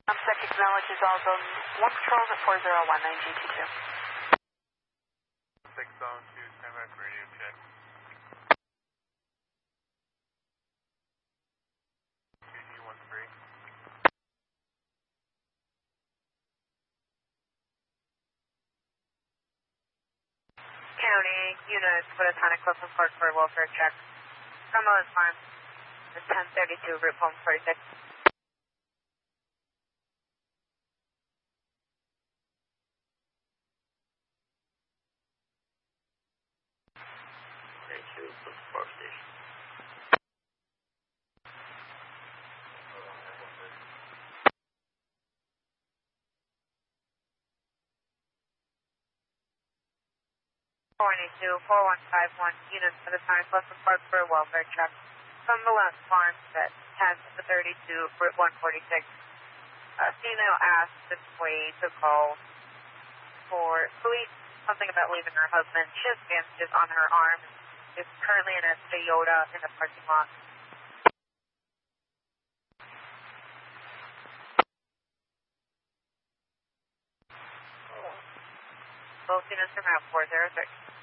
Sec acknowledges all zone 1 patrols at 4019 G22. 6 zone 2, stand by for radio check. 2G13. County units put a tonic close and park for a welfare check. Cumberland Farm. It's 1032, route home 46. Park station. Two 4151 units for the tonic close and park for a welfare check. Cumberland Farm at 1032, route 146. A female asked if we to call for police, something about leaving her husband. She has bandages on her arm. Is currently in a Toyota in the parking lot. Both units are map 406.